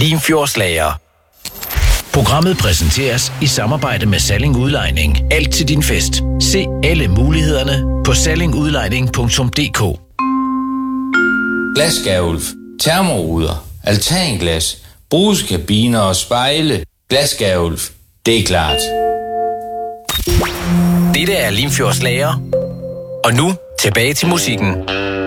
Limfjordslager. Programmet præsenteres i samarbejde med Salling Udlejning. Alt til din fest. Se alle mulighederne på sallingudlejning.dk. Glasskærulf, termoruder, altanglas, brugskabiner og spejle. Glasskærulf, det er klart. Dette er Limfjordslager. Og nu tilbage til musikken.